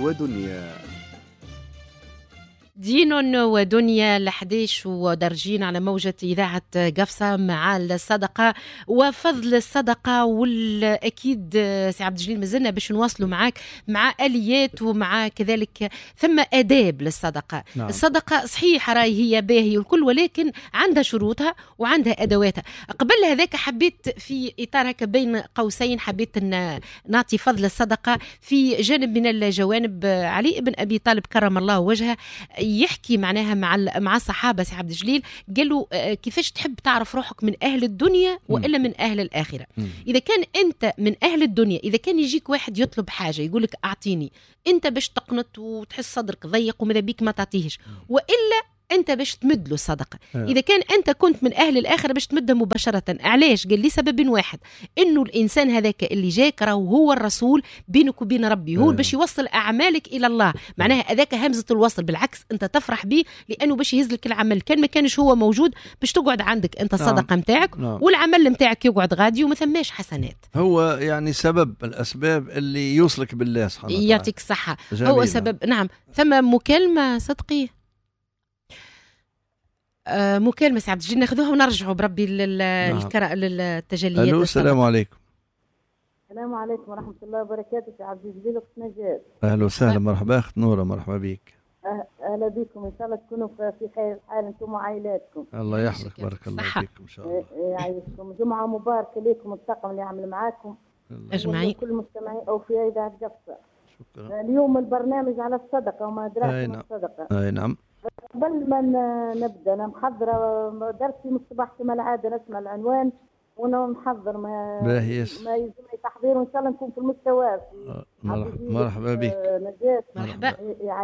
ودنيا. دين ودنيا ل11 ودرجين على موجة إذاعة قفصة مع الصدقة وفضل الصدقة. والأكيد سي عبد الجليل مازلنا باش نواصلوا معاك مع آليات ومع كذلك ثم آداب للصدقة. نعم. الصدقة صحيح راهي هي باهية والكل، ولكن عندها شروطها وعندها أدواتها. قبل هذاك حبيت في إطار هكا بين قوسين حبيت نعطي فضل الصدقة في جانب من الجوانب. علي بن أبي طالب كرم الله وجهه يحكي معناها مع الصحابة سي عبد الجليل، قالوا كيفاش تحب تعرف روحك من أهل الدنيا وإلا من أهل الآخرة. إذا كان أنت من أهل الدنيا، إذا كان يجيك واحد يطلب حاجة يقولك أعطيني، أنت باش تقنط وتحس صدرك ضيق وماذا بيك ما تعطيهش، وإلا أنت باش تمد له الصدقة. إذا كان أنت كنت من أهل الآخرة باش تمدها مباشرة. علاش؟ قال لي سبب واحد، إنه الإنسان هذاك اللي جاك راهو هو الرسول بينك وبين ربي، هو باش يوصل أعمالك إلى الله. معناها هذاك همزة الوصل، بالعكس أنت تفرح به لأنه باش يهز لك العمل. كان ما كانش هو موجود باش تقعد عندك أنت الصدقة متاعك والعمل متاعك يقعد غادي وما ثماش حسنات. هو يعني سبب الأسباب اللي يوصلك بالله سبحانه وتعالى. يعطيك الصحة. هو سبب. نعم. ثم مكالمة صدقي، مكالمة سي عبد الجليل ناخذوها ونرجعوا بربي للتجليات. الو السلام عليكم. السلام عليكم ورحمة الله وبركاته. سي عبد الجليل أخت نجاة. أهلا وسهلا، مرحبا أخت نورة، مرحبا بك. أهلا بكم، إن شاء الله تكونوا في خير الحال أنتم وعائلاتكم. الله يحفظك، بارك الله فيكم إن شاء الله. يعيشكم، جمعة مباركة لكم الطاقم اللي يعمل معاكم أجمعين، كل مستمعين أو في إذاعة قفصة. شكرا. اليوم البرنامج على الصدقة وما أدراك نعم. الصدقة. أي نعم. قبل ما نبدأ أنا محضرة درسي من الصباح كما العادة، نسمع العنوان ونحضر ما يلزمني تحضير، وإن شاء الله نكون في المستوى. مرحبا بك. نجاة. مرحبا.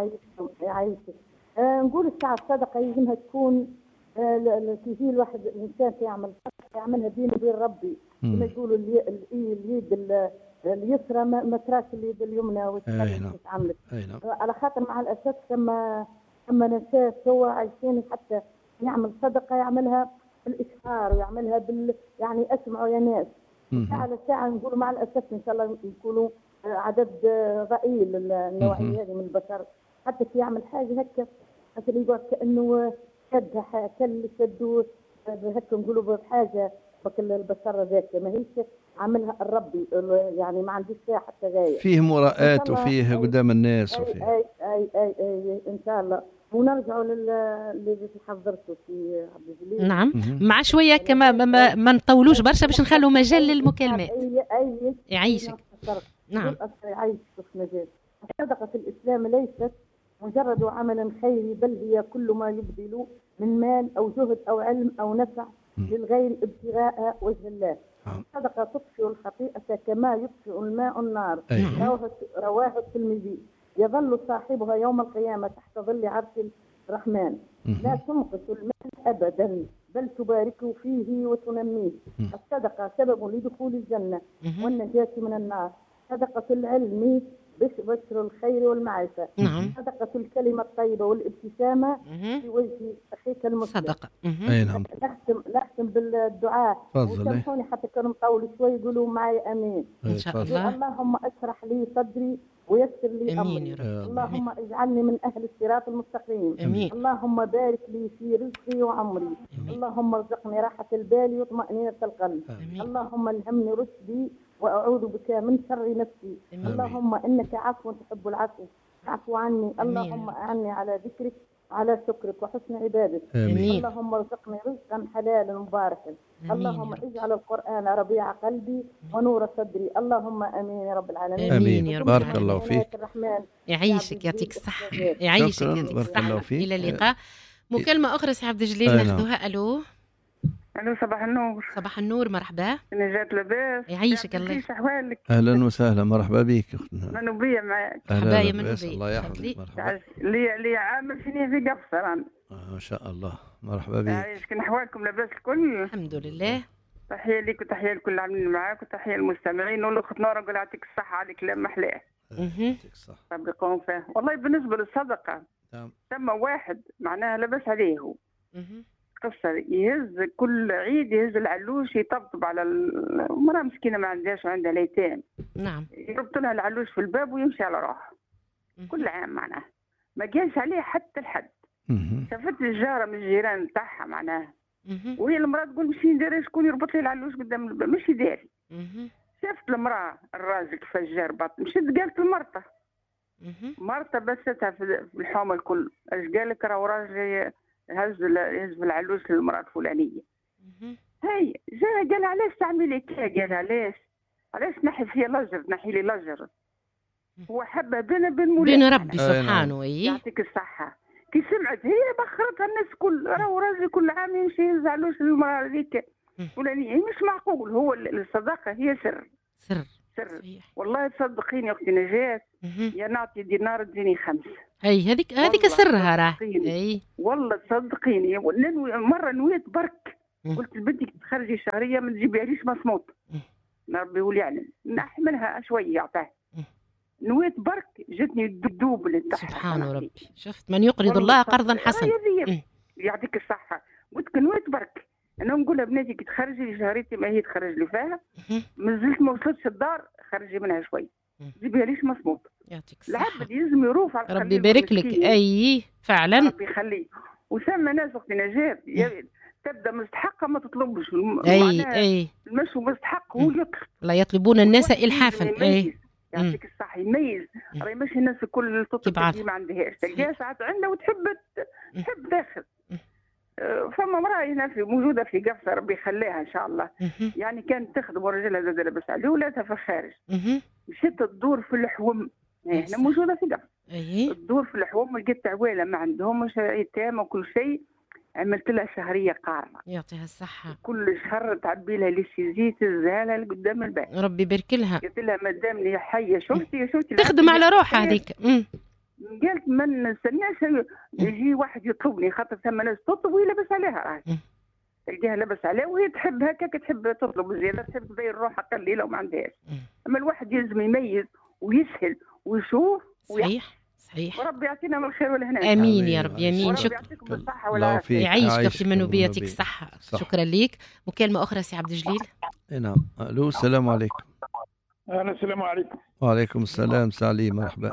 يعيشك. نقول الساعة الصدقة يلزمها تكون كيجي الواحد الإنسان يعمل صدقة يعملها بينه وبين ربي، كما يقولوا اليد اليسرى ما تراش اليد اليمنى وتتعمل. على خاطر مع الأسف ثم ناس هو عايشين حتى يعمل صدقة يعملها بالإشهار ويعملها يعني أسمعوا يا ناس. على ساعة نقول مع الأسف إن شاء الله يكونوا عدد ضئيل النوعية هذه من البشر، حتى في يعمل حاجة هكا اللي يقول كأنه شدها شدوا هكا نقولوا بحاجة بكل البشر ذاك ما هيش عملها الربي، يعني ما عنديش فيها حتى غاية، فيه مراءات وفيه قدام الناس وفيه أي إن شاء الله. ونرجعوا اللي حضرته في عبد الجليل. نعم. مع شوية كما ما نطولوش برشا باش نخلوا مجال للمكالمات. يعيشك. نعم. يعيشك نجاة. الصدقة في الإسلام ليست مجرد عمل خيري، بل هي كل ما يبذل من مال أو جهد أو علم أو نفع للغير ابتغاء وجه الله. الصدقة تطفئ الخطيئة كما يطفئ الماء النار. رواه الترمذي. يظل صاحبها يوم القيامة تحت ظل عرش الرحمن. لا تنقص المال أبدا بل تبارك فيه وتنميه. الصدقة سبب لدخول الجنة والنجاة من النار. صدقة العلم بشر الخير والمعرفة. صدقة الكلمة الطيبة والابتسامة في وجه أخيك المسلم. صدقة. نعم. نختم بالدعاء، وسامحوني حتى كانوا مطول شوي يقولوا معي أمين. إن شاء الله. اللهم اشرح لي صدري ويسر لي أمري. اللهم اجعلني من أهل الصراط المستقيم. أمين. اللهم بارك لي في رزقي وعمري. اللهم ارزقني راحة البال وطمأنينة القلب. اللهم الهمني رشدي وأعوذ بك من شر نفسي. اللهم إنك عفو تحب العفو فاعف عني. اللهم أعني على ذكرك على شكرك وحسن عبادتك. اللهم ارزقني رزقا حلالا مباركا. اللهم اجعل القرآن ربيع قلبي ونور صدري. اللهم امين يا رب العالمين. امين. بارك الله فيك. يعيشك، يعطيك الصحة. يعيشك، يعطيك الصحة. إلى اللقاء. مكالمة أخرى سي عبد الجليل ناخذوها. ألو. الو صباح النور. صباح النور، مرحبا. نجاة لاباس. يعيشك الله. كيف احوالك؟ اهلا وسهلا، مرحبا بك اختنا. منوبية معك. حبايا منوبية. الله يحفظك. مرحبا. لي عامل فيني في قفصة انا. ما شاء الله، مرحبا بك. عايشك، احوالكم لاباس الكل؟ الحمد لله. تحية ليك وتحية لكل اللي عاملين معاك وتحية للمستمعين. والاخت نورة نقول يعطيك الصحة على كلام محلاه. يعطيك الصحة. طبقون فيه. والله بالنسبة للصدقة ثم واحد معناها لاباس عليه قصة يهز كل عيد، يهز العلوش يطبطب على المرأة مسكينة ما عندهاش وعندها الأيتام. نعم. يربط لها العلوش في الباب ويمشي على روحه. كل عام معناها ما كانش عليه حتى الحد. شافت الجاره من الجيران نتاعها معناها، وهي المراه تقول مش ندير شكون يربط لي العلوش قدام الباب، مش داري. شافت المراه الراجل كيفاش جا ربط، مشيت قالت لمرته، مرته بستها في الحومه الكل، اش قال لك راهو راجل هز العلوش للمراه الفلانيه. هي جا قال علاش تعملي كذا، قال علاش نحي فيها لجر، نحي لي لجر. هو حبه بين ربي سبحانه. يعطيك الصحه. كي سمعت هي بخرتها الناس كل، راهو راجل كل عام يمشي يزعلوش للمراه هذيك فلانيه، مش معقول. هو الصداقه هي سر. صحيح. والله تصدقيني يا اختي نجاة، يا نعطي دينار تجيني 5. اي هذيك سرها راه. اي والله تصدقيني، مره نويت برك، قلت لبنتك تخرجي شهريه ما تجيبيهاليش مصموط، ربي هو اللي يعلم، نحملها شويه يعطاه. نويت برك جتني الدوب للتحت. سبحان ربي. شفت من يقرض الله قرضا حسنا. يعطيك الصحه. قلت نويت برك انا نقولها بناتي كي تخرجي شهريتي ما هي تخرج لي فيها، مازلت ما وصلتش الدار خرجي منها شوي، جيبيها ليش مصموط. يعطيك الصحه. العبد يلزم يروف على ربي يبارك لك. اي فعلا ربي يخليه. وثم ناس اختي نجاة تبدا مستحقه ما تطلبش. اي المشي مستحق هو يطلب. لا يطلبون الناس الحافا. يعطيك الصحة. يميز. راهي ماشي الناس الكل تطلب ما عندهاش، تلقاها ساعات عندها وتحب داخل. فما مرأة هنا موجودة في قفصة، ربي يخليها إن شاء الله. يعني كانت تخدم ورجلها زاد لاباس عليه، ولادها في الخارج. مشيت تدور في الحوم، هنا موجودة في قفصة. تدور في الحوم، لقيت عوالة ما عندهمش ايتام وكل شيء، عملت لها شهرية قارمة. يعطيها الصحة. كل شهر تعبي لها ليسيزيت تزهالها لقدام الباب. ربي يبارك لها. قلت لها مادام لي حية شفتي تخدم على روحها هذيك. قالت ما نستناش يجي واحد يطلبني، خاطر ثم ناس تطلب وهي لابس عليها راهي. تلقاها لابس عليها وهي تحب هكاك، تحب تطلب زيادة، تحب تبين روحها قليلة وما عندهاش. أما الواحد يلزم يميز ويسهل ويشوف. صحيح. وربي يعطينا من الخير والهنا. امين يا رب. امين. شكرا. يعطيكم الصحه والعافيه. يعيشك اختي منوبيه، يعطيك الصحه. شكرا لك. مكالمه اخرى سي عبد الجليل. نعم. الو السلام عليكم. السلام عليكم. وعليكم السلام. سالي مرحبا.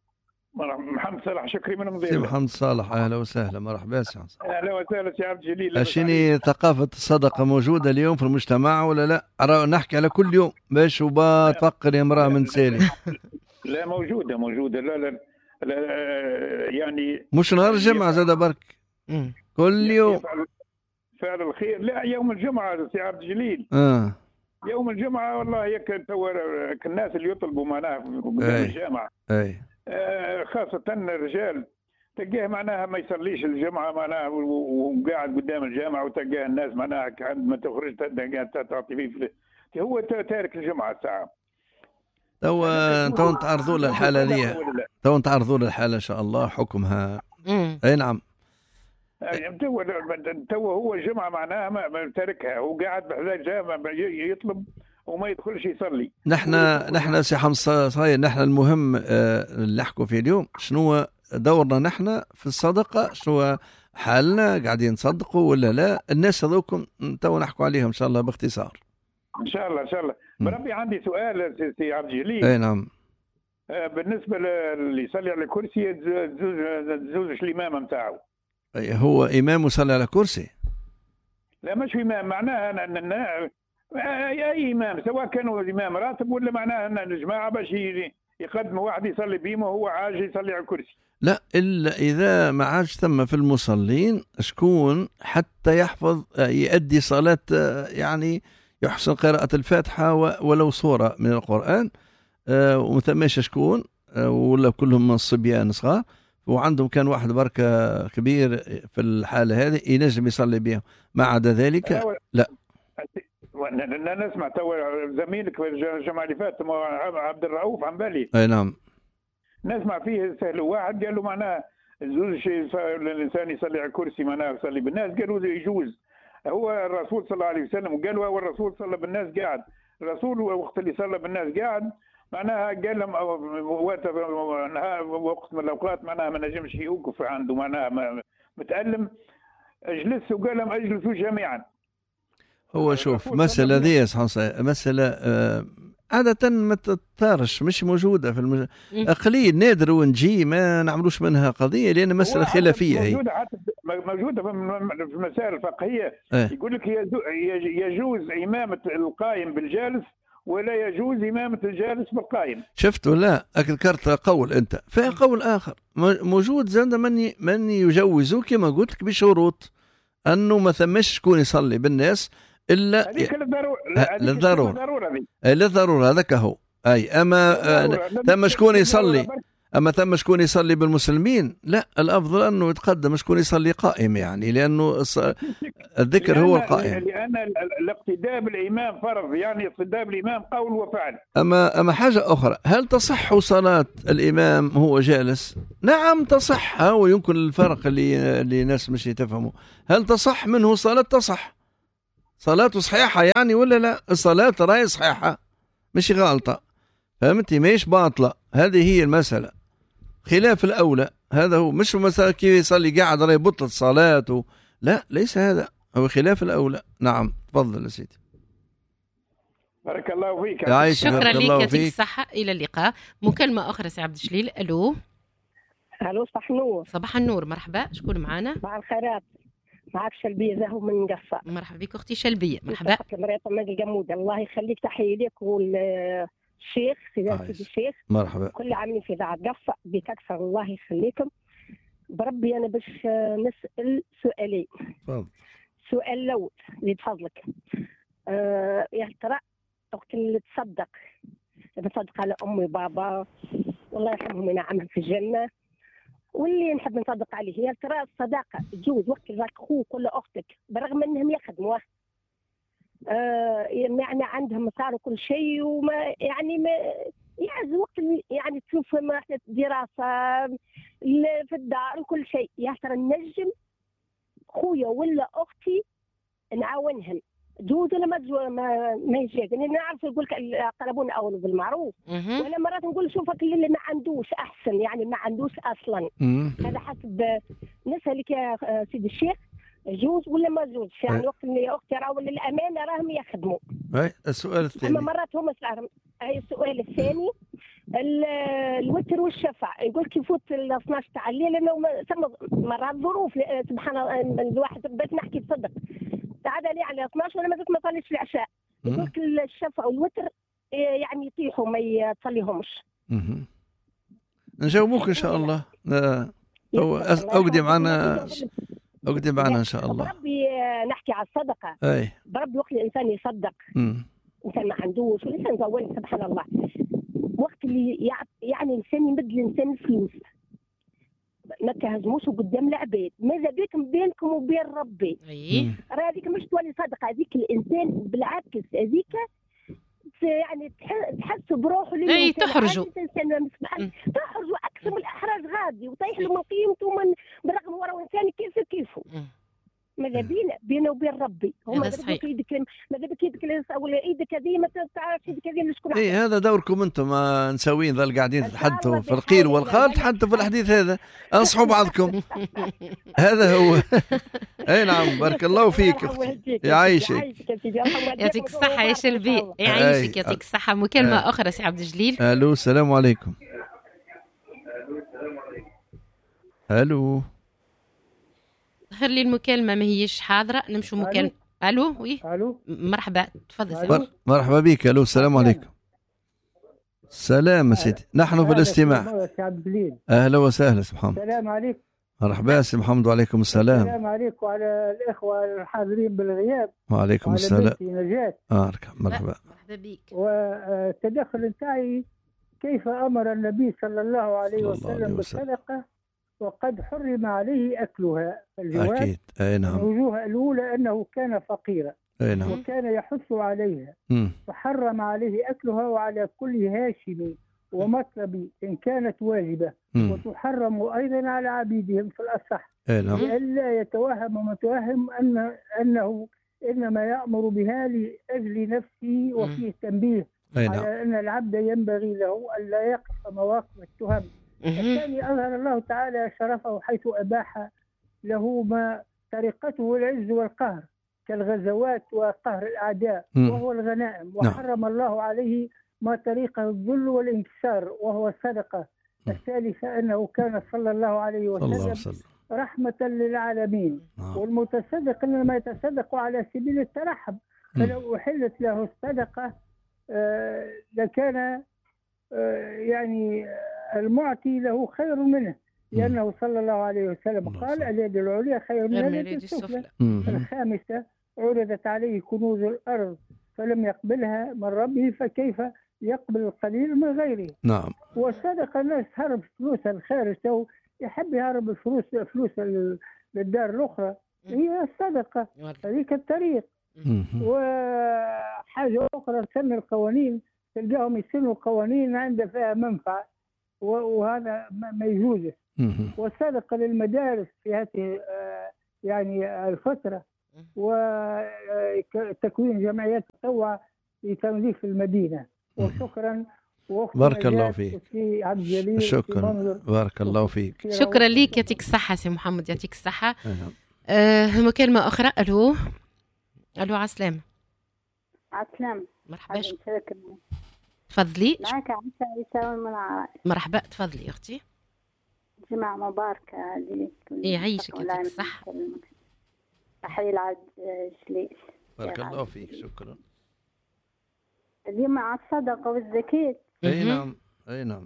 محمد صالح شكري من مضيف. سي محمد صالح اهلا وسهلا. مرحبا سي. اهلا وسهلا سي عبد الجليل. اشيني ثقافه الصدقه موجوده اليوم في المجتمع ولا لا؟ نحكي على كل يوم باش تفكر يا امراه من سالي. لا موجوده. لا يعني مش نهار الجمعة زاد برك كل يوم فعل الخير. لا يوم الجمعة سي عبد الجليل. يوم الجمعة والله هيك الناس اللي يطلبوا معناها قدام الجامعة، خاصة الرجال تلقاه معناها ما يصليش الجمعة معناها وقاعد قدام الجامعة، وتلقاه الناس معناها عندما تخرج تعطي فيه، هو تارك الجمعة ساعة. تو تعرضوا له الحالة ذي، تو تعرضوا له الحالة إن شاء الله حكمها. أي نعم. تو هو الجمعة معناها ما تاركها، هو قاعد بحذا الجامع يطلب وما يدخلش يصلي. نحن سي حمص صاير، نحن المهم اللي نحكوا فيه اليوم شنو دورنا نحن في الصدقة، شنو حالنا قاعدين نصدقوا ولا لا. الناس هذوكم تو نحكوا عليهم إن شاء الله باختصار. ان شاء الله. بربي عندي سؤال سي عبد الجليل. اي نعم. بالنسبه اللي يصلي على كرسي تزوج الامام نتاعو. هو امام يصلي على كرسي؟ لا مش امام، معناها ان اي امام سواء كانوا امام راتب ولا معناها ان الجماعه باش يقدموا واحد يصلي بهم وهو عاجز يصلي على الكرسي. لا الا اذا ما عادش ثم في المصلين شكون حتى يحفظ يؤدي صلاه، يعني يحسن قراءة الفاتحة ولو صورة من القرآن، ومثماش شكون ولا كلهم من الصبيان صغار، وعندهم كان واحد بركة كبير في الحالة هذه ينجم يصلي بهم. ما عدا ذلك لا. أنا نسمع تو زميلك في الجمعة اللي فاتت عبد الرؤوف عن بالي. أي نعم. نسمع فيه سهل واحد قال له معناه يجوز الإنسان يصلي على الكرسي، معناه يصلي بالناس، قالوا يجوز. هو الرسول صلى الله عليه وسلم قال هو الرسول صلى بالناس قاعد، الرسول وقت اللي صلى بالناس قاعد معناها قال لهم وقت من الاوقات معناها ما نجمش يوقف عنده معناها متألم، اجلس وقال لهم اجلسوا جميعا. هو شوف مسألة ذي مسألة عادة ما تثارش، مش موجودة في قليل نادر ونجي ما نعملوش منها قضية لأن مسألة خلافية هي موجودة في المسائل الفقهية. يقول لك يجوز إمامة القائم بالجالس ولا يجوز إمامة الجالس بالقائم. شفتوا؟ لا ذكرت قول أنت، في قول آخر موجود زاد من يجوز كما قلت لك بشروط أنه ما ثمش شكون يصلي بالناس إلا للضرورة هذاك هو. أي أما ثم شكون يصلي، أما ثم شكون يصلي بالمسلمين لا، الأفضل أنه يتقدم شكون يصلي قائم، يعني لأنه الذكر هو القائم. لأن الاقتداء بالإمام فرض، يعني اقتداء بالإمام قول وفعل. أما حاجة أخرى، هل تصح صلاة الإمام هو جالس؟ نعم تصح، ويمكن الفرق اللي ناس مش يتفهموا. هل تصح منه صلاة؟ تصح صلاته صحيحة يعني ولا لا؟ الصلاة راهي صحيحة مش غلطة، فهمتي؟ ماهيش باطلة. هذه هي المسألة، خلاف الأولى. هذا هو، مش مسألة كيف يصلي قاعد راهي بطلت صلاته، لا ليس هذا هو خلاف الأولى. نعم تفضل يا سيدي. بارك الله فيك. شكرا لك، يعطيك الصحة. إلى اللقاء. مكالمة أخرى سي عبد الجليل. ألو. صباح النور. صباح النور، مرحبا. شكون معنا؟ مع الخيرات، معك شلبية زهو من قصة. مرحبا بك أختي شلبية. مرحبا. مريضة من الجمود. الله يخليك، تحية لك والشيخ سيدي الشيخ. مرحبا. كل عام في ذا قصة بك أكثر، الله يخليكم بربي. أنا باش نسأل سؤالين. سؤال الأول اللي بفضلك، يا ترى وقت اللي تصدق على أمي وبابا والله يرحمهم وينعمهم في الجنة، واللي نحب نصدق عليه، يا ترى الصداقة تجوز وقت ذاك أخوك ولا أختك برغم أنهم يخدموا يعني عندهم مسار وكل شيء، وما يعني ما يعز وقت يعني تشوف احنا دراسة في الدار وكل شيء، يا ترى نجم خويا ولا أختي نعاونهم جوز ولا ما يجوز؟ يعني نعرف يقول لك الأقربون أولى بالمعروف، ولا مرات نقول شوفك اللي ما عندوش أحسن، يعني ما عندوش أصلا. هذا حسب. نسألك يا سيدي الشيخ، جوز ولا ما جوز؟ يعني وقت اللي أختي راهو للأمانة راهم يخدموا. السؤال الثاني. أما مرات هم أي السؤال الثاني، الوتر والشفع يقول لك يفوت ال 12 تاع الليل، لأنه مرات ظروف سبحان الله الواحد بس نحكي بصدق تعال لي على 12 وانا ما زلت ما صليتش العشاء، يقول لك الشفع والوتر يعني يطيحوا ما يصليهمش. نجاوبوك ان شاء الله. اقدم معنا ان شاء الله. بربي نحكي على الصدقه. بربي وقت الانسان يصدق، الانسان ما عندوش، والانسان زوال سبحان الله، وقت اللي يعني الانسان يمد الانسان الفلوس ما تهزموش قدام العباد، ماذا بكم بينكم وبين ربي. راه هذيك مش تولي صدقه، هذيك الانسان بالعكس هذيك يعني تحس بروحه اللي تحرجوا، تحرجوا اكثر من الاحراج غادي، وطيح له من قيمته بالرغم هو انسان كيفه ماذا بينه وبين ربي. هما يدك يدك ماذا بك يدك ولا ايدك هذه ما تعرفش يدك هذه شكون. هذا دوركم انتم نسوين ذا قاعدين تحدثوا في القيل والقال، تحدثوا في الحديث هذا، انصحوا بعضكم. هذا هو. اي نعم. بارك الله فيك يعيشك. يعطيك الصحة يا شلبي، يعيشك يعطيك الصحة. مكالمة أخرى سي عبد الجليل. الو السلام عليكم. الو. ظهر لي المكالمة ما هيش حاضرة، نمشوا مكالمة. الو وي. الو مرحبا تفضل. مرحبا بك. الو السلام عليكم. سلام سيدي، نحن في الاستماع. اهلا وسهلا سي محمد. السلام عليكم. مرحبا سي محمد. وعليكم السلام. السلام عليكم وعلى الاخوه الحاضرين بالغياب. وعليكم السلام. نجاة. مرحبا. مرحبا بك. والتدخل نتاعي كيف امر النبي صلى الله عليه وسلم بالصدقه وقد حرم عليه أكلها. الجواب أكيد. أي نعم. الوجوه الأولى أنه كان فقيرا. أي نعم. وكان يحث عليها فحرم عليه أكلها، وعلى كل هاشم ومطلب إن كانت واجبة، وتحرم أيضا على عبيدهم في الأصح. أي نعم. لئلا يتوهم متوهم أنه إنما يأمر بها لأجل نفسه، وفيه تنبيه على أن العبد ينبغي له ألا يقف مواقف التهم. الثاني أظهر الله تعالى شرفه حيث أباح له ما طريقته العز والقهر كالغزوات وقهر الأعداء وهو الغنائم، وحرم الله عليه ما طريقه الذل والانكسار وهو الصدقة. الثالثة أنه كان صلى الله عليه وسلم رحمة للعالمين. والمتصدق إنما يتصدق على سبيل الترحب، فلو أحلت له الصدقة لكان يعني المعطي له خير منه، لأنه صلى الله عليه وسلم قال اليد العليا خير من اليد السفلى. الخامسة عرضت عليه كنوز الأرض فلم يقبلها من ربه، فكيف يقبل القليل من غيره؟ نعم. والصدقة الناس هرب فلوسها الخارج، تو يحب يهرب الفلوس للدار الأخرى، هي الصدقة هذيك الطريق. وحاجة أخرى سن القوانين، تلقاهم يسنوا قوانين عند فيها منفعة، وهذا ما يجوز. والصدقة للمدارس في هذه يعني الفترة، وتكوين جمعيات تطوع لتنظيف المدينة. وشكرا. بارك الله فيك. عبد الجليل. شكرا. بارك الله فيك. شكرا ليك، يعطيك الصحة سي محمد، يعطيك الصحة. مكالمة أخرى. ألو عسلام. عسلام. مرحبا. تفضلي. معك عيسى من العراق. مرحبا، تفضلي أختي. جمعة مباركة لك. يعيشك، يعطيك الصحة. تحية العبد جليل. بارك الله فيك. شكرا. اليوم مع الصدقة والزكاة. أي نعم.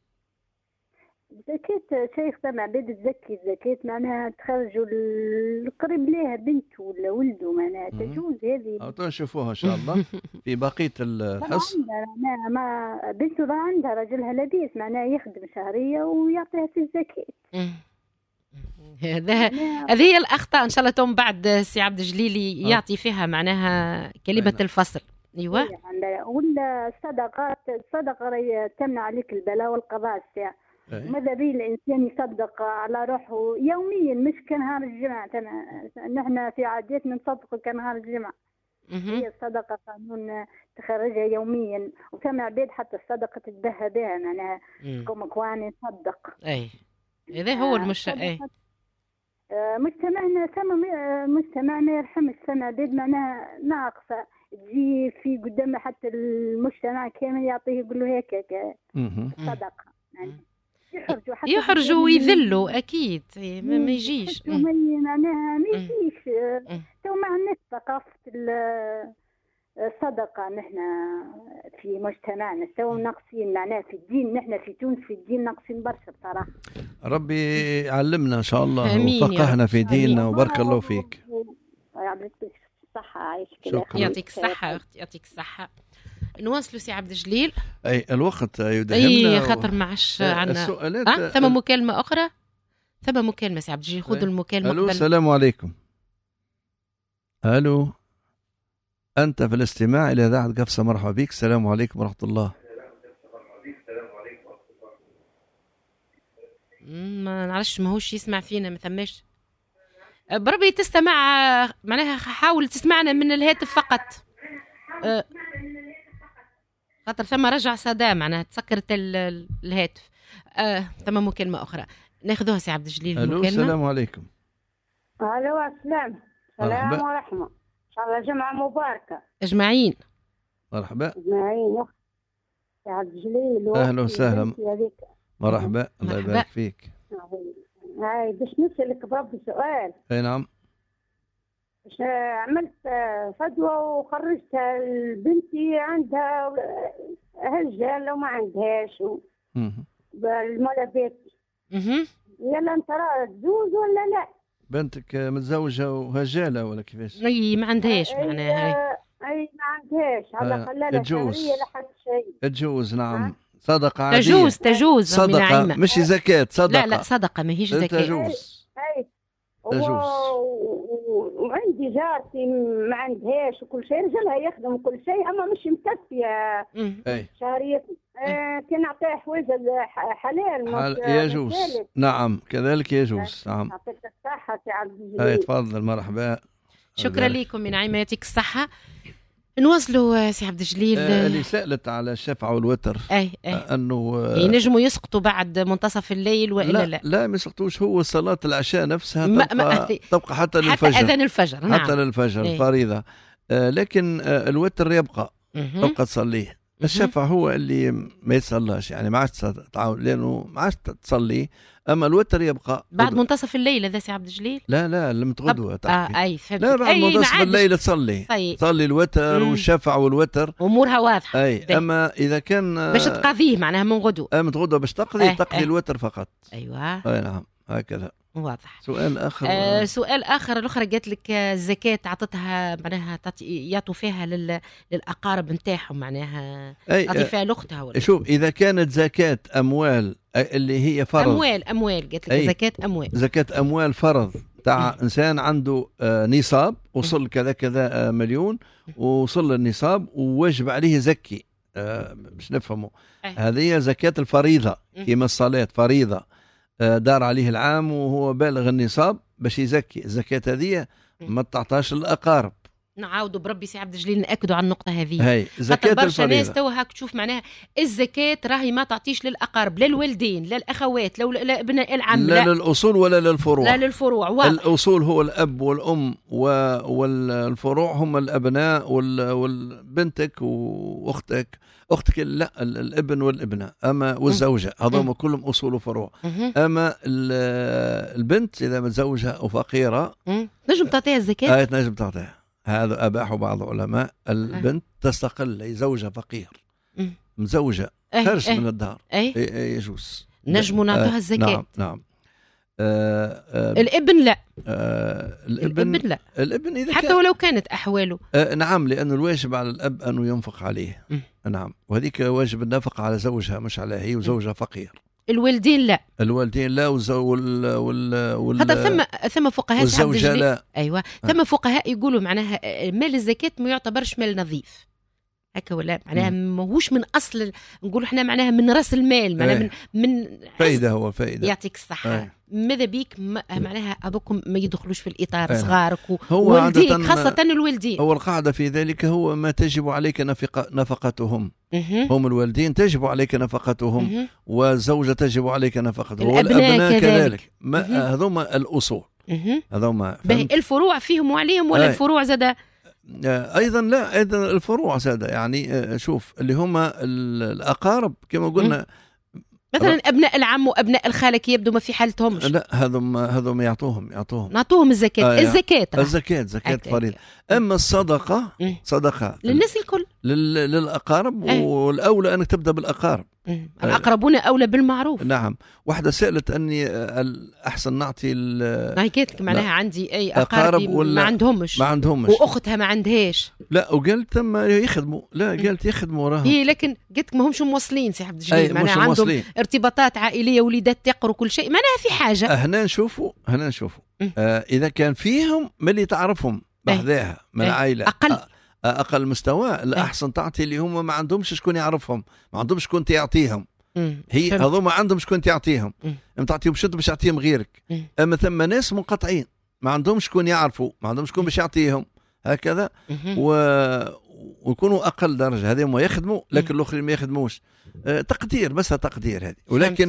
الزكاة شيخ سمع بيد تزكي الزكاة معناها تخرجوا القريب ليها بنته ولا ولده، معناها تجوز هذه. نشوفوها إن شاء الله في بقية الحصة. ما بنته عندها رجلها لبيس، معناها يخدم شهرية ويعطيها في الزكاة. هذه هي الأخطاء إن شاء الله توم بعد سي عبد الجليل يعطي فيها معناها كلمة الفصل. أيوة. ولا الصدقة تمنع عليك البلاء والقضاء الساعة. ماذا بيه الإنسان يصدق على روحه يوميا، مش كنهار الجمعة. نحن في عادتنا نصدق كنهار الجمعة. هي الصدقة قانون تخرجها يوميا، وكما عبيد حتى الصدقة تتبهى بها، معناها كم كواني نصدق. أي إذا هو مجتمعنا يرحم السمع بيد، معناها ناقصة تجي في قدام حتى المجتمع كامل يعطيه يقول له هيك صدقة. يعني يحرجوا ويذلوا أكيد، ما يجيش. معناها ما يجيش. تو ما عندناش ثقافة الصدقة نحن في مجتمعنا، تو ناقصين معناها في الدين. نحن في تونس في الدين ناقصين برشا بصراحة. ربي يعلمنا إن شاء الله وفقهنا في ديننا، وبارك الله فيك. يعطيك الصحة. عايشك. يعطيك الصحة أختي، يعطيك الصحة. نواصلوا سي عبد الجليل. أي الوقت يدهمنا. خاطر معش عنا السؤالات. ثم مكالمة أخرى. ثم مكالمة سي عبد الجليل، خذوا المكالمة. ألو السلام عليكم. ألو أنت في الاستماع إلى إذاعة قفصة، مرحبا بك. السلام عليكم ورحمة الله. ما نعرفش، ما هوش يسمع فينا، ما ثماش. بربي تستمع، معناها حاول تسمعنا من الهاتف فقط، خاطر ثم رجع صدى، معناها تسكرت الهاتف. ثم مكالمة أخرى ناخذوها سي عبد الجليل. ألو السلام عليكم. ألو السلام. سلام ورحمة. إن شاء الله جمعة مباركة. أجمعين. مرحبا. أجمعين. سي عبد الجليل. أهلا وسهلا. مرحبا. الله يبارك فيك. هاي باش نسألك بربي سؤال. أي نعم. عملت فدوى وخرجتها لبنتي، عندها هالجالة وما عندهاش بالمولى يلا انت راه تزوج ولا لا؟ بنتك متزوجة وهجالة ولا كيفاش؟ اي ما عندهاش معناها. اي ما عندهاش، على خلالها شهرية لحد شيء. تجوز نعم. صدقة عادية. تجوز صدقة مش زكاة. صدقة. لا صدقة ما هيش زكاة. تجوز. وعندي جارتي ما عندهاش وكل شيء، رجلها يخدم وكل شيء، اما مش مكفيه شهرية. كان نعطيه حوايج حلال يجوز. نعم كذلك يجوز. نعم. يعطيك الصحة سي عبد الجليل. تفضل. مرحبا. شكرا لكم من نعيمة، يعطيك الصحة. نواصلوا سي عبد الجليل. اللي سألت على الشفعة والوتر أنه ينجموا يسقطوا بعد منتصف الليل وإلا لا ما يسقطوش. هو صلاة العشاء نفسها تبقى حتى للفجر، حتى أذان الفجر. حتى للفجر فريضة. لكن الوتر يبقى تصليه. الشفع هو اللي ما يتصلاش، يعني ما عادش تعاون لانه ما عادش تصلي. اما الوتر يبقى بعد منتصف الليل. هذا سي عبد الجليل؟ لا لم تغدوه اي فهمت. لا بعد منتصف الليل تصلي الوتر والشفع والوتر امورها واضحه. اي اما اذا كان باش تقضيه معناها من غدو من غدوه باش تقضي الوتر فقط. ايوه اي نعم هكذا. واضح. سؤال اخر سؤال اخر. الاخرى قالت لك الزكاه عطتها معناها يعطوا فيها للاقارب نتاعهم معناها تعطي فيها لاختها ولا شوف اذا كانت زكاه اموال اللي هي فرض اموال قالت لك زكاه اموال فرض تاع انسان عنده نصاب وصل كذا مليون ووصل للنصاب وواجب عليه زكي باش نفهموا هذه زكاه الفريضه كما الصلاه فريضه دار عليه العام وهو بالغ النصاب باش يزكي. الزكاة هذه ما تعطاش للأقارب. نعاودوا بربي سي عبد الجليل نأكدوا على النقطة هذه. هي زكاة برشا ناس تو هاك تشوف معناها الزكاة راهي ما تعطيش للأقارب، لا الوالدين لا الأخوات لا ابناء العم، لا للأصول ولا للفروع. لا للفروع. واضح. الأصول هو الأب والأم والفروع هم الأبناء والبنتك وأختك لا الابن والابنة أما والزوجة هذوما كلهم أصول وفروع. أما البنت إذا متزوجة أو فقيرة نجم تعطيها الزكاة. نجم تعطيها. هذا أباحوا بعض العلماء البنت تستقل أي زوجة فقير مزوجة خارج من الدار يجوز نجموا نعطوها الزكاة. نعم. الابن لا. الابن لا. الابن إذا حتى ولو كانت أحواله نعم لأنه الواجب على الأب أنه ينفق عليه. نعم وهذيك واجب النفقة على زوجها مش على هي وزوجها فقير. الوالدين لا. هذا ثم فقهاء والزوجة لا. ايوه ثم فقهاء يقولوا معناها مال الزكاة ما يعتبرش مال نظيف هكا ولا معناها ماهوش من اصل نقول احنا معناها من راس المال معناها من فايده. هو فايده يعطيك الصحه. ماذا بيك معناها هذوكم ما يدخلوش في الاطار صغارك وولديك خاصه الوالدين. هو القاعده في ذلك هو ما تجب عليك نفقتهم. هم الوالدين تجب عليك نفقتهم والزوجه تجب عليك نفقتهم والابناء كذلك. هذوما الاصول. هذوما الفروع فيهم وعليهم ولا الفروع زاد ايضا لا ايضا الفروع ساده يعني شوف اللي هما الاقارب كما قلنا مثلا ابناء العم وابناء الخاله يبدو ما في حالتهمش. لا هذم نعطوهم الزكاه. زكاه فريضه. اما الصدقه صدقه للناس الكل للاقارب والاولى انك تبدا بالاقارب. الاقربون اولى بالمعروف. نعم. واحده سالت اني احسن نعطي هيك معناها عندي اي اقارب ما عندهمش واختها ما عندهاش. لا وقالت ثم يخدموا. لا قالت يخدموا راهم هي لكن قلت ما همش موصلين سي عبد الجليل معناها عندهم ارتباطات عائليه وليدات تقروا كل شيء معناها في حاجه. هنا نشوفوا اذا كان فيهم من اللي تعرفهم بحذاها من العائله اقل مستوى الاحسن تعطي اللي هم ما عندهمش شكون يعرفهم ما عندهمش شكون تعطيهم. هي هذوما عندهم شكون تعطيهم ما تعطيهم شد باش يعطيهم غيرك. اما ثم ناس منقطعين ما عندهمش شكون يعرفوا ما عندهمش شكون باش يعطيهم هكذا ويكونوا اقل درجه. هذهم يخدموا لكن الاخرين ما يخدموش. تقدير بس تقدير هذه ولكن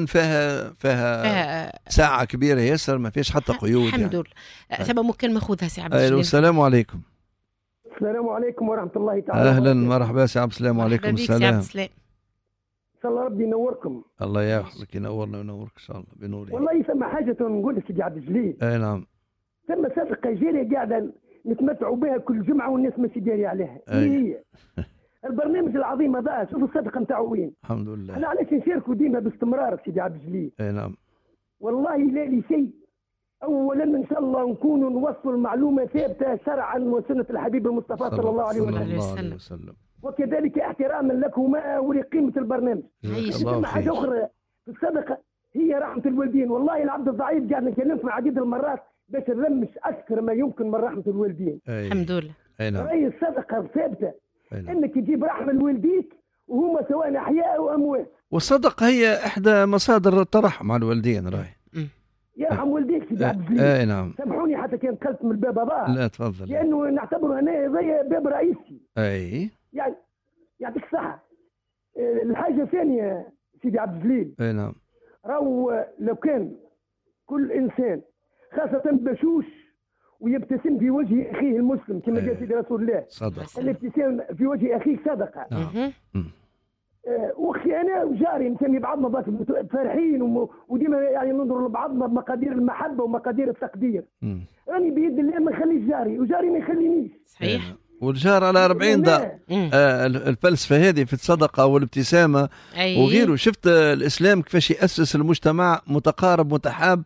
فيها ساعه كبيره ياسر ما فيش حتى قيود. الحمد لله. ثم مكالمه خذها سي عبد الجليل. السلام عليكم. السلام عليكم ورحمة الله تعالى. أهلا مرحبا سي عبد السلام. وعليكم السلام. إن شاء الله ربي ينوركم. الله يحفظك ينورنا وينورك إن شاء الله بنوري. والله ثم حاجة نقول لك سيدي عبد الجليل. أي نعم. ثم صفقة جارية قاعدة نتمتعوا بها كل جمعة والناس ماشي داري عليها. هي البرنامج العظيم هذا شوف الصدقة نتاعو وين. الحمد لله. احنا علاش نشاركوا ديما باستمرار سيدي عبد الجليل. أي نعم. والله لا لي شيء. أولا إن شاء الله نكونوا نوصل المعلومة ثابتة شرعا وسنة الحبيب المصطفى صلى الله عليه وسلم. وكذلك احتراما لكما ولقيمة البرنامج. ثم حاجة أخرى في الصدقة هي رحمة الوالدين. والله العبد الضعيف قاعد نكلم في عديد المرات باش نلمس أكثر ما يمكن من رحمة الوالدين. الحمد لله. هي الصدقة ثابتة إنك تجيب رحمة لوالديك وهما سواء أحياء أو أموات. والصدقة هي إحدى مصادر الترحم على الوالدين راهي. يرحم والديك سيدي عبد الجليل. اي نعم. سامحوني حتى كان دخلت من الباب هذا. لا تفضل. لانه نعتبره هنا زي باب رئيسي. اي. يعني يعطيك الصحة. الحاجة الثانية سيدي عبد الجليل. اي نعم. راهو لو كان كل انسان خاصة بشوش ويبتسم في وجه اخيه المسلم كما قال سيدي رسول الله. صدق. الابتسام في وجه اخيك صدقة. نعم. واخي انا وجاري نسمي بعضنا ذاك فرحين وديما يعني ننظر لبعضنا بمقادير المحبه ومقادير التقدير. راني بيد الله ما نخليش جاري وجاري ما يخلينيش. صحيح. والجار على 40 دار. الفلسفه هذه في الصدقه والابتسامه وغيره. شفت الاسلام كيفاش ياسس المجتمع متقارب متحاب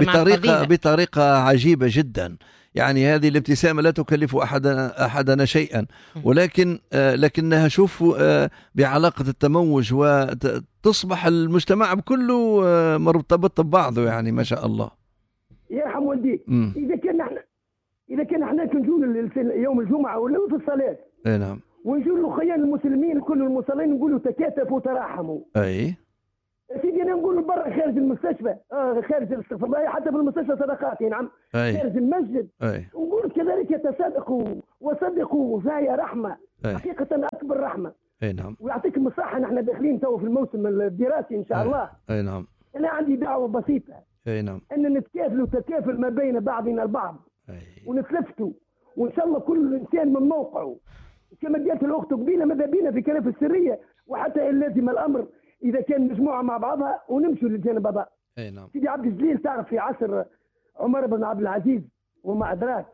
بطريقه عجيبه جدا. يعني هذه الابتسامة لا تكلف أحدنا شيئا، ولكن لكنها شوف بعلاقة التموج وتصبح المجتمع كله مرتبط ببعضه. يعني ما شاء الله. يرحم والديك. إذا كان احنا كنجول يوم الجمعة ولا في الصلاة. اي نعم. ونجول خيان المسلمين كل المصلين نقولوا تكاتفوا وتراحموا. اي. سيدي انا نقول برا خارج المستشفى خارج الاستغفار الله حتى في المستشفى صدقات. نعم. خارج المسجد. ونقول كذلك يتصدقوا وصدقوا فهي رحمه. حقيقه اكبر رحمه. اي نعم. ويعطيكم الصحه. نحن داخلين تو في الموسم الدراسي ان شاء الله. اي نعم. انا عندي دعوه بسيطه. اي نعم. ان نتكافلوا تكافل ما بين بعضنا البعض. ونتلفتوا وان شاء الله كل انسان من موقعه. كما قالت الاخت قبيله ماذا بينا في كلام السريه وحتى ان لازم الامر إذا كان مجموعة مع بعضها ونمشوا للجانب هذا. أي نعم. سيدي عبد الجليل تعرف في عصر عمر بن عبد العزيز وما أدراك.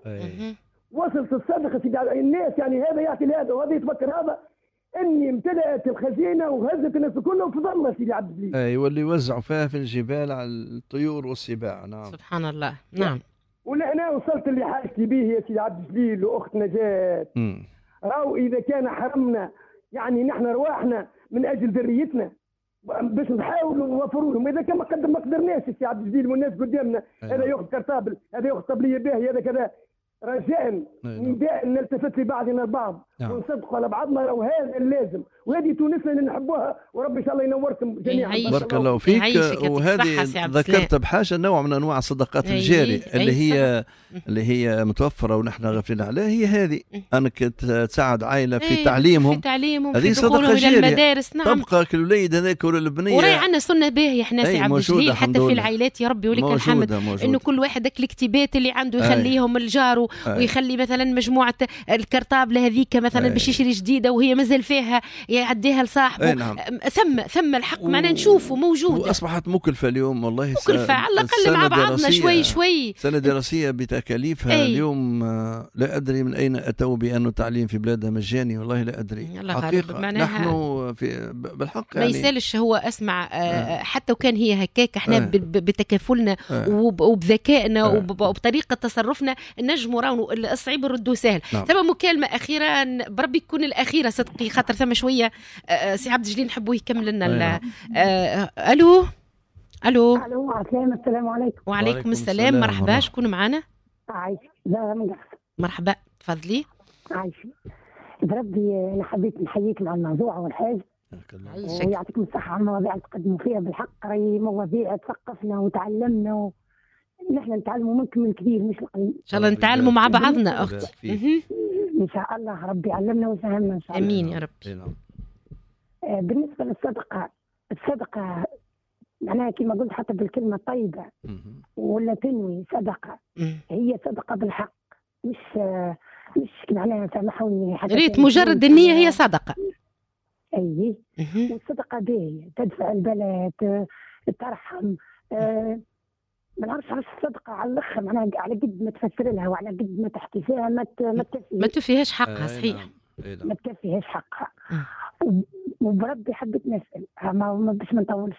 وصلت الصدقة سيدي الناس يعني هذا يعطي لهذا وهذا يتفكر هذا أني امتلأت الخزينة وهزت الناس كلهم في ظلمة سيدي عبد الجليل. أي واللي يوزعوا فيها في الجبال على الطيور والسباع. نعم. سبحان الله. نعم. ولا أنا وصلت اللي حاجتي به يا سيدي عبد الجليل وأخت نجاة. راو إذا كان حرمنا يعني نحن رواحنا من أجل ذريتنا باش نحاولوا نوفروا لهم. اذا كان ما قدرناش السي عبد الجليل والناس قدامنا هذا ياخذ كرتابل هذا ياخذ طبليه باهي هذا كذا رجاء نداء نلتفت لبعضنا البعض ونصدقوا على بعضنا وهذا اللازم. وهذه تونسنا اللي نحبوها وربي ان شاء الله ينوركم جميعا. بارك الله فيك. وهذه ذكرت بحاجه نوع من انواع الصدقات الجاريه اللي هي متوفره ونحن غافلين عليها. هي هذه انك تساعد عائله في تعليمهم هذه صدقه جاريه المدارس. نعم. تبقى الوليد هذاك ولا البنيه وراي عندنا سنه باهيه احنا سي عبد الجليل حتى في العائلات يا ربي ولك الحمد انه كل واحد ذاك الاكتبات اللي عنده يخليهم الجار ويخلي مثلا مجموعه الكرطابله هذيك مثلا باش يشري جديده وهي مازال فيها يعديها لصاحبه. نعم. ثم الحق معنا نشوفه موجود. واصبحت مكلفه اليوم والله. مكلفه على الاقل مع بعضنا شوي. سنه دراسيه بتكاليفها اليوم لا ادري من اين اتوا بان التعليم في بلادها مجاني. والله لا ادري حقيقه. نحن في بالحق ما يسالش هو اسمع حتى وكان هي هكاك احنا بتكافلنا وبذكائنا وبطريقه تصرفنا نجموا راهو الصعيب نردوه سهل. ثم مكالمه اخيره بربي تكون الاخيره صدقي خاطر ثم شويه سي عبد الجليل نحبوه يكمل لنا. الو السلام عليكم. وعليكم السلام. مرحبا. شكون معنا؟ عايشه. لا من مرحبا تفضلي. عايشه بربي انا حبيت نحييك على الموضوع اول حاجه ويعطيكم الصحه على المواضيع اللي تقدموا فيها. بالحق راهي مواضيع تثقفنا وتعلمنا نحن نتعلموا منكم الكبير مش القليل. ان شاء الله نتعلموا مع بعضنا اختي. ان شاء الله ربي يعلمنا ويفهمنا ان شاء الله. امين يا رب. بالنسبه للصدقه الصدقه معناها كما قلت حتى بالكلمه الطيبه ولا تنوي صدقه هي صدقه بالحق مش معناها سامحوني ريت مجرد النيه هي صدقه. اي والصدقه باهيه تدفع البلاء ترحم. ما نعرفش علاش الصدقه على الاخر معناها على قد ما تفسر لها وعلى قد ما تحكي فيها ما تفيهاش حقها. صحيح. ما تكفيهاش حقها. وبربي حبيت نسال ما باش ما نطولش.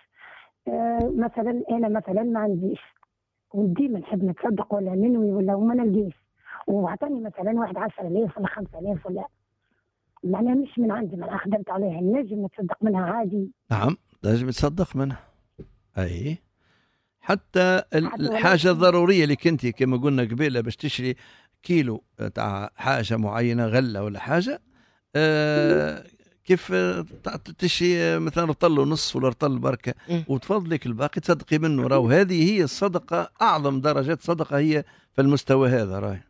مثلا انا مثلا ما عنديش وديما نحب نتصدق ولا ننوي ولا وما نلقيش وعطاني مثلا واحد 10,000 ولا 5,000 ولا معناها مش من عندي ما خدمت عليها نجم نتصدق منها عادي. نعم لازم تصدق منها. اي حتى الحاجه الضروريه اللي كنت كما قلنا قبيله باش تشري كيلو تاع حاجه معينه غله ولا حاجه كيف تشي مثلا رطل نص ولا رطل بركه وتفضلك الباقي تصدقي منه. راهو هذه هي الصدقه اعظم درجات صدقه هي في المستوى هذا. راهي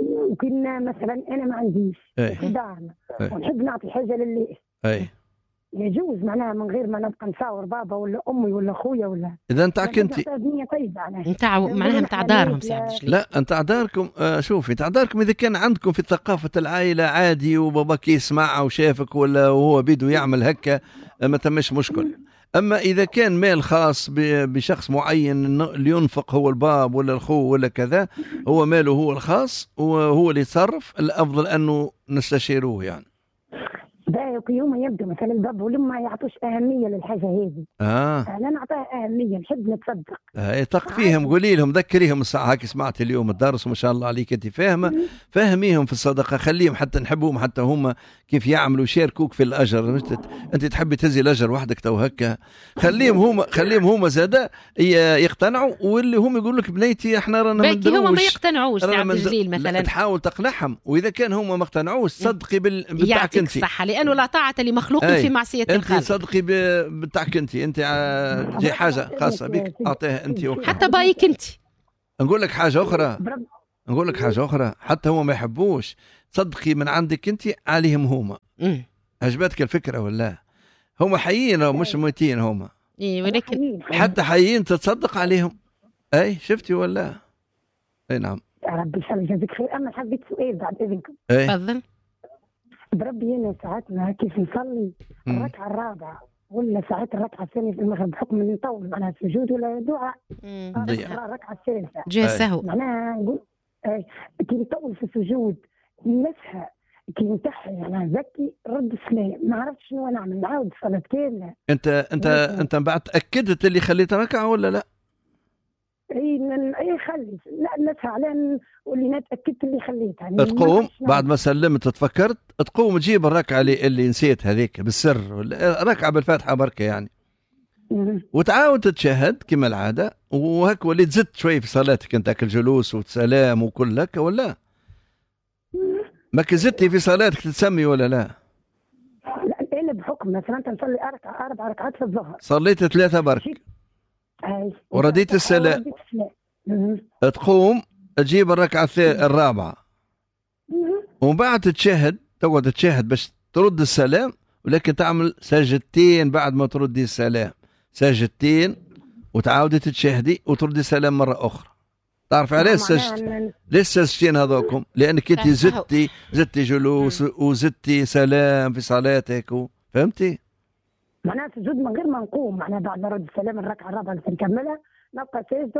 وكنا مثلا انا ما عنديش في دارنا ونحب نعطي حاجه للي يجوز معناها من غير ما نبقى نساور بابا ولا امي ولا اخويا ولا اذا نتاعك انت نتاع معناها نتاع دارهم سعد. لا نتاع داركم. شوفي نتاع داركم اذا كان عندكم في ثقافه العائله عادي وباباك يسمع وشافك ولا وهو بيدو يعمل هكا ما تمش مشكل. اما اذا كان مال خاص بشخص معين اللي ينفق هو الباب ولا الخو ولا كذا، هو ماله هو الخاص وهو اللي يتصرف، الافضل انه نستشيروه يعني. باهي يوم يبدو مثلا الباب والام ما يعطوش اهميه للحاجه هذه. انا نعطيها اهميه، نحب نتصدق. طق فيهم، قولي لهم ذكريهم الساعه هاك سمعت اليوم الدرس وما شاء الله عليك انت فاهمه، فهميهم في الصدقه، خليهم حتى نحبوهم حتى هم كيف يعملوا يشاركوك في الاجر. انت تحبي تهزي الاجر وحدك تو هكا، خليهم هم زاده يقتنعوا، واللي هم يقول لك بنيتي احنا رانا ما ندروش. هم ما يقتنعوش عبد الجليل مثلا، تحاول تقنعهم، واذا كان هم ما اقتنعوش صدقي بتاعك انت. لأنه لا طاعة لمخلوق في معصية الخالق. أنت صدقي بتاعك أنت جاي حاجة خاصة بك أعطيها أنت وكذا. حتى بايك أنت. نقول لك حاجة أخرى، حتى هو ما يحبوش، صدقي من عندك أنت عليهم هما. عجبتك الفكرة ولا؟ هما حيين مش ميتين هما. ولكن حتى حيين تتصدق عليهم. أي شفتي ولا؟ أي نعم. ربي يجزيك خير. أما حبيت سؤال بعد إذنكم. تفضل. بربي أنا ساعات ما كيف نصلي الركعة الرابعة ولا ساعات الركعة الثانية في المغرب بحكم من نطول معناها سجود ولا دعاء الركعة الثالثة جاء سهو معناها نقول كي نطول في السجود نسحى كي نتحي يعني زكي رد السلام ما عرفتش شنو نعمل، نعاود الصلاة كاملة. أنت بعد تأكدت اللي خليت ركعة ولا لا؟ اي خلي لا نسعى على واللي اتاكدت اللي خليتها يعني. تقوم بعد ما سلمت تفكرت تقوم تجيب الركعه اللي نسيت هذيك بالسر، ركعه بالفاتحه بركه يعني، وتعاود تتشهد كما العاده، وهك وليت زدت شوي في صلاتك انت الجلوس والسلام وكل هكا ولا ما كزدتي في صلاتك تسمي ولا لا؟ لا انا بحكم مثلا نصلي 4 ركعات في الظهر، صليت 3 برك ورديت السلام، تقوم تجيب الركعة الرابعة ومن بعد تشهد، تقعد تشهد باش ترد السلام، ولكن تعمل سجدتين بعد ما تردي السلام، سجدتين وتعاودي تتشهدي وتردي السلام مرة أخرى. تعرف عليه ليه السجدتين هذوكم؟ لأنك انت زدتي جلوس وزدتي سلام في صلاتك، فهمتي؟ معناها سجود من غير ما نقوم، معناها بعد ما نرد السلام الركعه الرابعه نكملها نبقى ساجده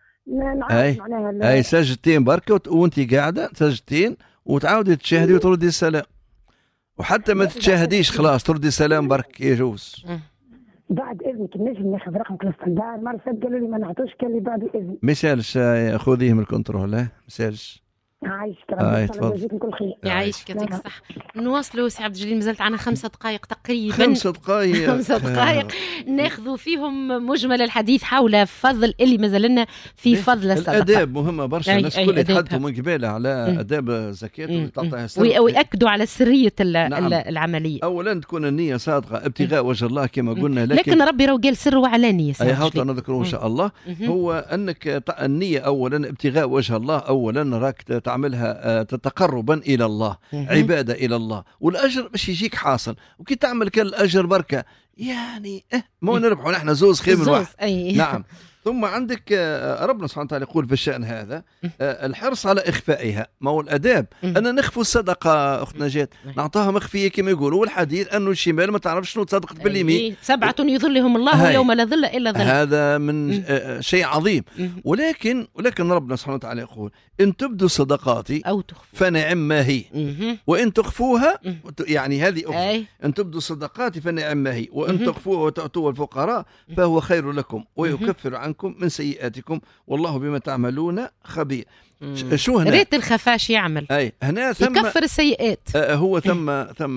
ونعرف معناها اي سجدتين بركه وانت قاعده سجدتين وتعاودي تشهدي وتردي السلام، وحتى ما تتشهديش خلاص تردي السلام برك يجوز. بعد اذنك نجم ناخذ رقمك الاستندار، مرة قالوا لي ما نعطوش، قال لي بعد اذن. ميسالش خذيه من الكنترول، لا ميسالش. عايشك ربي يجزيكم كل خير. يعيشك يعطيك الصحة. نواصلوا سي عبد الجليل، مازالت عنا 5 دقائق تقريبا. 5 دقائق 5 دقائق ناخذوا فيهم مجمل الحديث حول فضل اللي مازلنا في فضل الصدقة. الآداب مهمة برشا، الناس كل يتحدثوا من قبل على آداب الزكاة وتعطيها صدقة، ويأكدوا على سرية العملية. أولا تكون النية صادقة ابتغاء وجه الله كما قلنا، لكن ربي رو قال سر وعلانية. أي هاو نذكره إن شاء الله. هو أنك النية أولا ابتغاء وجه الله، أولا راك تعملها تتقربا إلى الله، عبادة إلى الله، والأجر باش يجيك حاصل. وكي تعمل كان الأجر بركة يعني مو نربحوا نحن زوز خير من واحد. نعم. ثم عندك ربنا سبحانه وتعالى يقول في الشأن هذا الحرص على إخفائها. ما هو الأداب أن نخفوا الصدقة أختنا جات نعطاها مخفية كما يقولوا، والحديث أنه الشمال ما تعرفش شنو تصدقت باليمين. 7 يظلهم الله يوم لا ظل إلا ظل. هذا من شيء عظيم. ولكن ربنا سبحانه وتعالى يقول إن تبدوا صدقاتي أو تخفوا فنعم ما هي، وإن تخفوها يعني هذه أخرى. إن تبدوا صدقاتي فنعم ما هي، وإن تخفوها وتعطوها الفقراء فهو خير لكم ويكفر عنكم من سيئاتكم والله بما تعملون خبير. شو هنا ريت الخفاش يعمل هنا يكفر السيئات. هو ثم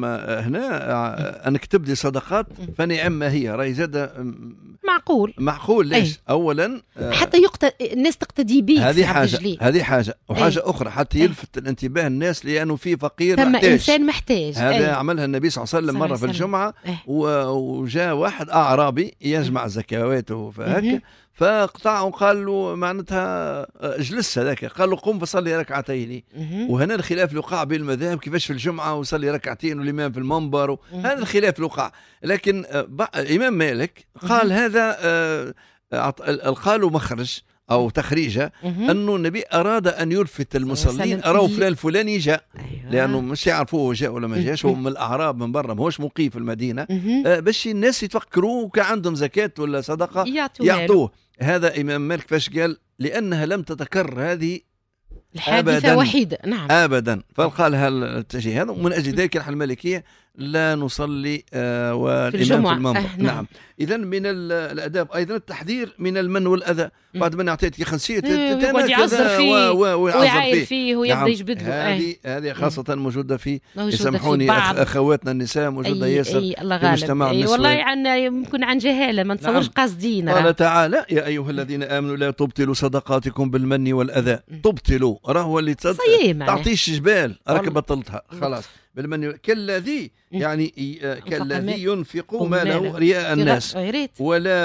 هنا انك تبدي صدقات فنعم ما هي، راهي زاد معقول. ليش؟ اولا حتى الناس تقتدي به. هذه حاجه وحاجه اخرى حتى يلفت الانتباه الناس، لانه في فقير ثم انسان محتاج. هذا عملها النبي صلى الله عليه وسلم مره في الجمعه، وجاء واحد اعرابي يجمع زكواته فهكا، فقطع وقال له معناتها جلس هذاك، قال له قم فصلي ركعتين. وهنا الخلاف اللي وقع بين المذاهب كيفاش في الجمعة وصلي ركعتين والإمام في المنبر، هذا الخلاف اللي وقع. لكن الإمام مالك قال هذا قالوا مخرج أو تخريجة أنه النبي أراد أن يلفت المصلين، أروا فلان الفلاني جاء. أيوة. لأنه مش يعرفوه جاء ولا ما جاش، هو من الأعراب من برا، ما هوش مقيم في المدينة. باش الناس يتفكروا كان عندهم زكاة ولا صدقة يعطوه. هذا إمام مالك فاش قال لأنها لم تتكرر هذه الحادثة وحيدة. نعم أبدا. فقال التشيء هذا، ومن أجل ذلك نحن المالكية لا نصلي والإمام في المنبر. نعم. إذا من الأداب أيضا التحذير من المن والأذى. بعد ما أعطيتك خنسية يعذر فيه ويعاير فيه ويبدأ يجبد له. هذه خاصة موجودة في يسامحوني أخواتنا النساء، موجودة ياسر في المجتمع النسوي. والله يمكن عن جهالة ما نتصورش قاصدين. قال تعالى يا أيها الذين آمنوا لا تبطلوا صدقاتكم بالمن والأذى. تبطلوا راهو اللي تعطيش جبال راك بطلتها خلاص بالمن كالذي يعني كالذي ينفق ماله رياء الناس ولا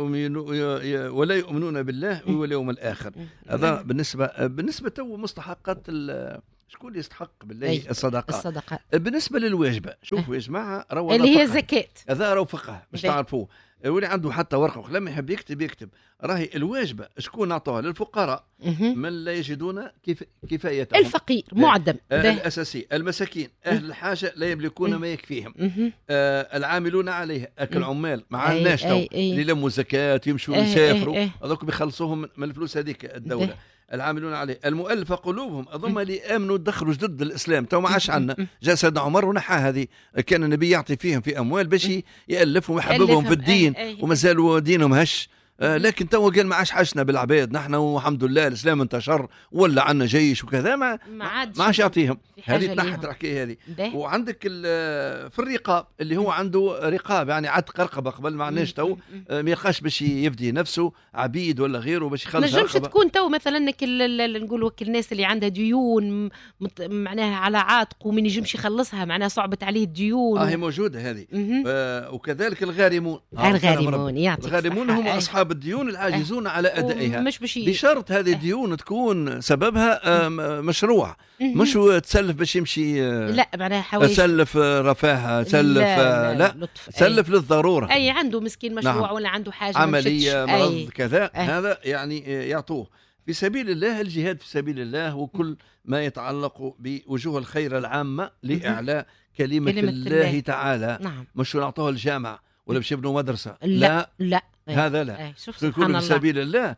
يؤمنون بالله واليوم الآخر. هذا بالنسبة تو مستحقات شكون اللي يستحق بالله الصدقة. بالنسبة للواجبة شوفوا يا جماعة اللي هي الزكاة، هذا راهو فقه باش تعرفوه. واللي عنده حتى ورقة وقلم يحب يكتب راهي الواجبة شكون نعطوها للفقراء من لا يجدون كفايتهم، الفقير معدم الأساسي، المساكين، أهل الحاجة لا يملكون ما يكفيهم، العاملون عليها العمال مع الناس اللي لموا زكاة يمشوا يسافروا هذوك بيخلصوهم من الفلوس هذيك الدولة. العاملون عليه المؤلفة قلوبهم أظن اللي آمنوا دخلوا جدد الإسلام تو ما عاش عنا. جاء سيدنا عمر ونحى هذه، كان النبي يعطي فيهم في أموال باش يألفهم ويحببهم في الدين وما زالوا دينهم هش. لكن تو قال ما عاش حاجنا بالعباد نحن والحمد لله الإسلام انتشر ولا عنا جيش وكذا ما عاش يعطيهم. هذه تنحت الحكاية هذه. وعندك في الرقاب اللي هو عنده رقاب يعني عتق رقبة قبل ما عناش تو ما يلقاش باش يفدي نفسه عبيد ولا غيره باش يخلص. ما نجمش تكون تو مثلا نقولوا الناس اللي عندها ديون معناها على عاتق ومن يجمش يخلصها معناها صعبت عليه الديون. هي موجودة هذه. وكذلك الغارمون. الغارمون هم أصحاب الديون العاجزون على أدائها بشرط هذه الديون تكون سببها مشروع مش تسلف باش يمشي. لا معناها حوايج تسلف رفاهة تسلف لا تسلف للضرورة. أي عنده مسكين مشروع. نعم. ولا عنده حاجة عملية مرض كذا. هذا يعني يعطوه في سبيل الله. الجهاد في سبيل الله وكل ما يتعلق بوجوه الخير العامة لإعلاء كلمة الله تعالى. نعم. مش نعطوها الجامعة ولا باش يبنوا مدرسة. لا. هذا لا. يكون في سبيل الله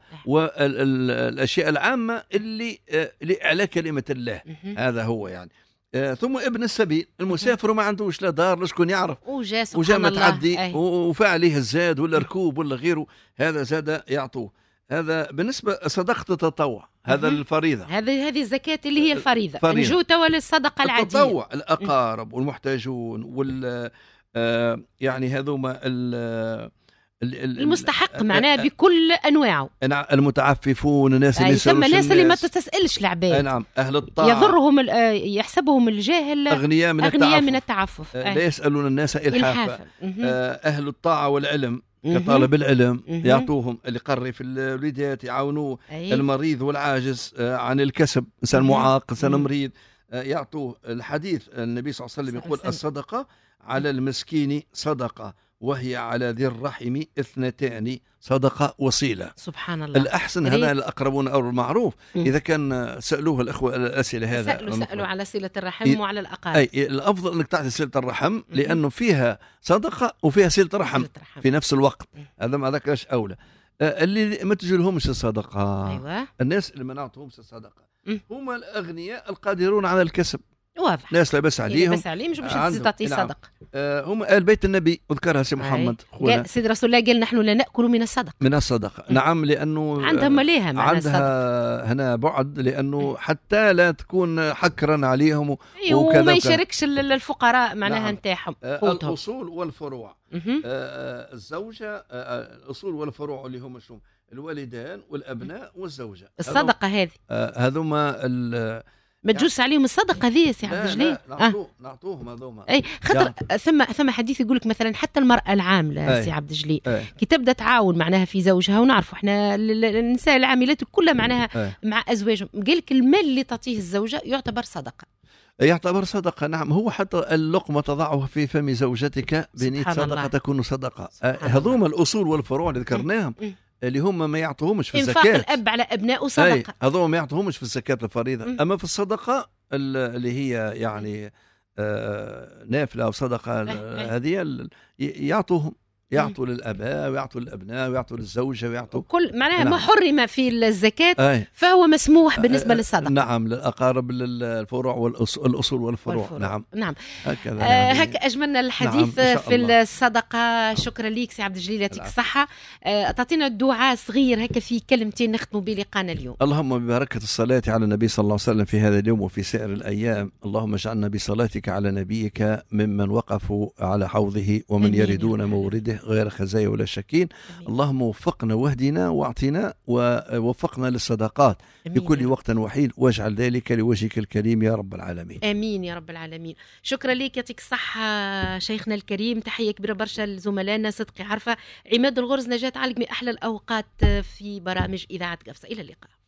والأشياء العامة اللي لإعلاء كلمة الله. هذا هو يعني. ثم ابن السبيل المسافر ما عندوش لا دار لا شكون يعرف وجا متعدي وفعليه الزاد ولا ركوب ولا غيره، هذا زاد يعطوه. هذا بالنسبة صدقة التطوع. هذا الفريضة. هذه الزكاة اللي هي الفريضة. نجو توا للصدقة العادية. التطوع الأقارب والمحتاجون يعني هذوما المستحق معناه بكل انواعه. المتعففون الناس اللي ثم الناس اللي ما تستسألش العباد. نعم. اهل الطاعه يضرهم يحسبهم الجاهل اغنياء من التعفف. لا يسالون الناس الحافا. اهل الطاعه والعلم كطالب العلم يعطوهم اللي قري في الوليدات يعاونوه. المريض والعاجز عن الكسب انسان معاق انسان مريض يعطوه. الحديث النبي صلى الله عليه وسلم يقول الصدقه على المسكين صدقه وهي على ذي الرحم 2 صدقة وصيلة. سبحان الله. الأحسن هذا الأقربون أو المعروف. إذا كان سألوه الأخوة الأسئلة هذا سألوا على صلة الرحم وعلى الأقارب. أي الأفضل أنك تعطي صلة الرحم لأنه فيها صدقة وفيها صلة رحم في نفس الوقت. هذا ما ذكرش أولى. اللي ما تجلهمش الصدقة. أيوة. الناس اللي ما نعطوهمش الصدقة هم الأغنياء القادرون على الكسب. واضح. ناس لا بس عليهم. بس عليهم مش باش تعطي صدقة. هم آل بيت النبي وذكرها سي محمد. سيد رسول الله قال نحن لا نأكل من الصدقة. نعم لأنه عندها ليها عندها هنا بعد لأنه حتى لا تكون حكرا عليهم وكذا وما يشاركش الفقراء معناها نتاعهم. الأصول والفروع. الزوجة الأصول والفروع اللي هم الوالدان والأبناء والزوجة. الصدقة هذه هذوما ما تجوز عليهم الصدقه هذه سي عبد الجليل؟ نعطوهم هذوما. اي خاطر ثم حديث يقول لك مثلا حتى المراه العامله سي عبد الجليل كي تبدا تعاون معناها في زوجها، ونعرفوا احنا النساء العاملات كلها معناها مع ازواجهم، قال لك المال اللي تعطيه الزوجه يعتبر صدقه. نعم. هو حتى اللقمه تضعها في فم زوجتك بنية صدقه تكون صدقه. هذوما الاصول والفروع اللي ذكرناهم اللي هم ما يعطوهمش في الزكاة. إنفاق الأب على أبنائه صدقة. هذول ما يعطوهمش في الزكاة الفريضة. أما في الصدقة اللي هي يعني نافلة أو صدقة هذه يعطوا للآباء ويعطوا للأبناء ويعطوا للزوجة ويعطوا كل معناها ما حرم في الزكاة فهو مسموح بالنسبة للصدقة. نعم. للأقارب الفروع والأصول والفروع. نعم. هكا أجملنا الحديث في الصدقة. شكرا ليك سي عبد الجليل، يعطيك الصحة. تعطينا الدعاء صغير هكا في كلمتين نختم بلقانا اليوم. اللهم ببركة الصلاة على النبي صلى الله عليه وسلم في هذا اليوم وفي سائر الأيام، اللهم اجعلنا بصلاتك على نبيك ممن وقفوا على حوضه ومن يردون مورده غير خزايا ولا شكين. اللهم وفقنا واهدنا واعطنا ووفقنا للصدقات في كل وقت وحين، واجعل ذلك لوجهك الكريم يا رب العالمين. امين يا رب العالمين. شكرا لك، يعطيك الصحة شيخنا الكريم. تحية كبيرة برشا لزملائنا صدقي عرفة، عماد الغرز، نجاة علقمي. احلى الاوقات في برامج اذاعة قفصة. الى اللقاء.